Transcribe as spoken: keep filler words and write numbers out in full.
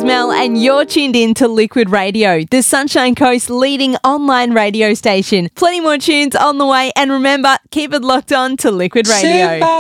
Mel and you're tuned in to Liquid Radio, the Sunshine Coast's leading online radio station. Plenty more tunes on the way and remember, keep it locked on to Liquid Radio. Super.